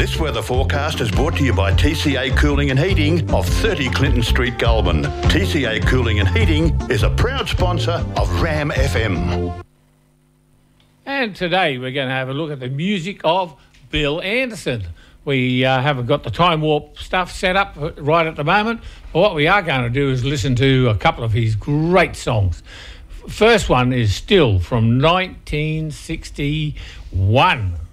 This weather forecast is brought to you by TCA Cooling and Heating of 30 Clinton Street, Goulburn. TCA Cooling and Heating is a proud sponsor of Ram FM. And today we're going to have a look at the music of Bill Anderson. We haven't got the Time Warp stuff set up right at the moment, but what we are going to do is listen to a couple of his great songs. First one is still from 1961.